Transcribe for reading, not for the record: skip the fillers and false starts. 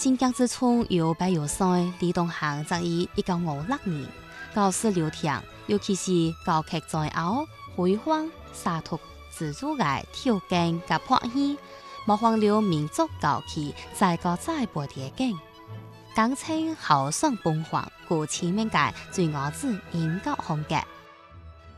新疆之春有白有衰，李东行则以1956年教师刘婷，尤其是教劇在後輝煌灑脱自主嘅條件及表現，模仿了民族高旗在個在播嘅景，簡稱豪爽奔放，故前面嘅最愛子音樂風格。